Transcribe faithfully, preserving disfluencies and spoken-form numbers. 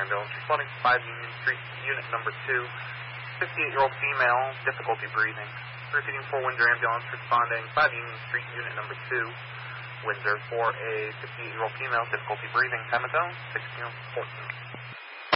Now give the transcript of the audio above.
ambulance responding to five Union Street, unit number two. fifty-eight-year-old female, difficulty breathing. Repeating for Windsor ambulance responding five Union Street, unit number two. Windsor for a fifty-eight-year-old female, difficulty breathing. Time of zone, sixteen fourteen.